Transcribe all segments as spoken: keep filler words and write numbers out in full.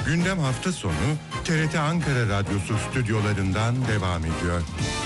Gündem hafta sonu T R T Ankara Radyosu stüdyolarından devam ediyor.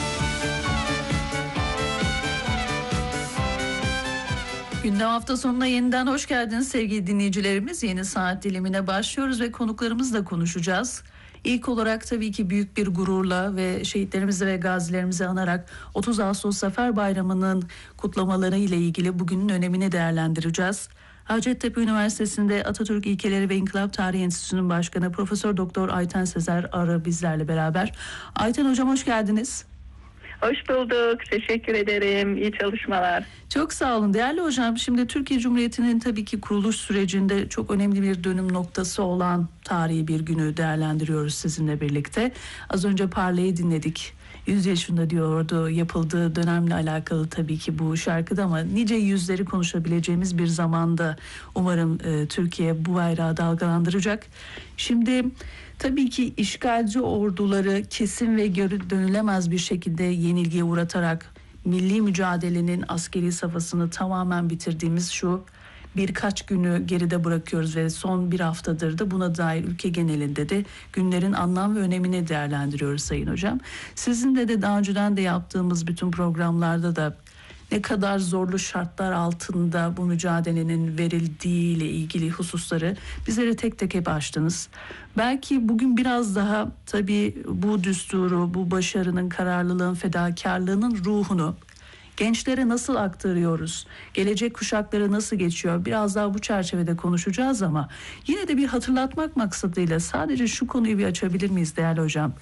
Gündem hafta sonuna yeniden hoş geldiniz sevgili dinleyicilerimiz. Yeni saat dilimine başlıyoruz ve konuklarımızla konuşacağız. İlk olarak tabii ki büyük bir gururla ve şehitlerimizi ve gazilerimizi anarak otuz Ağustos Zafer Bayramı'nın kutlamaları ile ilgili bugünün önemini değerlendireceğiz. Hacettepe Üniversitesi'nde Atatürk İlkeleri ve İnkılap Tarihi Enstitüsü'nün başkanı Profesör Doktor Ayten Sezer Arı bizlerle beraber. Ayten Hocam hoş geldiniz. Hoş bulduk. Teşekkür ederim. İyi çalışmalar. Çok sağ olun. Değerli hocam, şimdi Türkiye Cumhuriyeti'nin tabii ki kuruluş sürecinde çok önemli bir dönüm noktası olan tarihi bir günü değerlendiriyoruz sizinle birlikte. Az önce Parlay'ı dinledik. yüz yaşında diyordu, yapıldığı dönemle alakalı tabii ki bu şarkıda, ama nice yüzleri konuşabileceğimiz bir zamanda umarım e, Türkiye bu bayrağı dalgalandıracak. Şimdi tabii ki işgalci orduları kesin ve geri dönülemez bir şekilde yenilgiye uğratarak milli mücadelenin askeri safhasını tamamen bitirdiğimiz şu birkaç günü geride bırakıyoruz ve son bir haftadır da buna dair ülke genelinde de günlerin anlam ve önemini değerlendiriyoruz Sayın Hocam. Sizinle de daha önceden de yaptığımız bütün programlarda da ne kadar zorlu şartlar altında bu mücadelenin verildiği ile ilgili hususları bizlere tek tek hep açtınız. Belki bugün biraz daha tabii bu düsturu, bu başarının, kararlılığın, fedakarlığının ruhunu gençlere nasıl aktarıyoruz? Gelecek kuşaklara nasıl geçiyor? Biraz daha bu çerçevede konuşacağız ama yine de bir hatırlatmak maksadıyla sadece şu konuyu bir açabilir miyiz değerli hocam?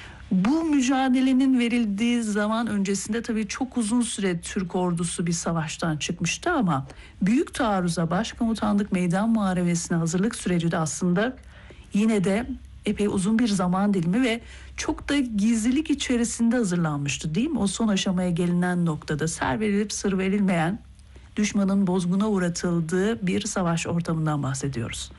Bu mücadelenin verildiği zaman öncesinde tabii çok uzun süre Türk ordusu bir savaştan çıkmıştı ama büyük taarruza, başkomutanlık meydan muharebesine hazırlık süreci de aslında yine de epey uzun bir zaman dilimi ve çok da gizlilik içerisinde hazırlanmıştı değil mi? O son aşamaya gelinen noktada ser verilip sır verilmeyen, düşmanın bozguna uğratıldığı bir savaş ortamından bahsediyoruz.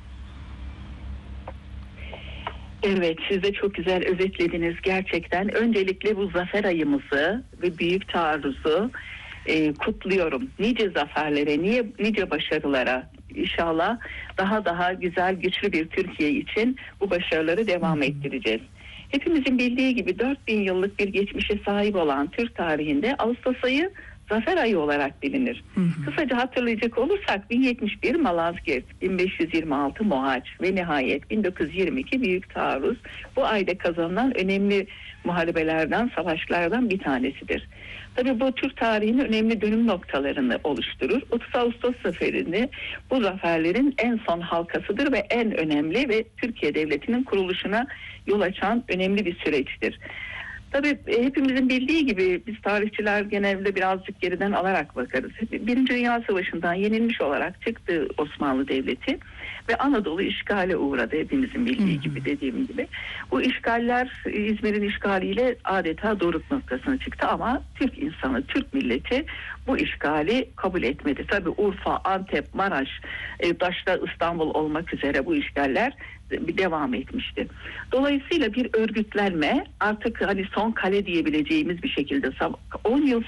Evet, siz de çok güzel özetlediniz gerçekten. Öncelikle bu zafer ayımızı ve büyük taarruzu e, kutluyorum. Nice zaferlere, niye, nice başarılara. İnşallah daha daha güzel, güçlü bir Türkiye için bu başarıları devam ettireceğiz. Hepimizin bildiği gibi dört bin yıllık bir geçmişe sahip olan Türk tarihinde Ağustos ayı zafer ayı olarak bilinir. Hı hı. Kısaca hatırlayacak olursak bin yetmiş bir Malazgirt, bin beş yüz yirmi altı Mohaç ve nihayet bin dokuz yüz yirmi iki Büyük Taarruz bu ayda kazanılan önemli muharebelerden, savaşlardan bir tanesidir. Tabii bu Türk tarihinin önemli dönüm noktalarını oluşturur. otuz Ağustos zaferini bu zaferlerin en son halkasıdır ve en önemli ve Türkiye Devleti'nin kuruluşuna yol açan önemli bir süreçtir. Tabii hepimizin bildiği gibi biz tarihçiler genelde birazcık geriden alarak bakarız. Birinci Dünya Savaşı'ndan yenilmiş olarak çıktı Osmanlı Devleti ve Anadolu işgale uğradı, hepimizin bildiği hı hı. gibi dediğim gibi. Bu işgaller İzmir'in işgaliyle adeta doruk noktasına çıktı ama Türk insanı, Türk milleti bu işgali kabul etmedi. Tabii Urfa, Antep, Maraş, başta İstanbul olmak üzere bu işgaller devam etmişti. Dolayısıyla bir örgütlenme, artık hani son kale diyebileceğimiz bir şekilde on yıl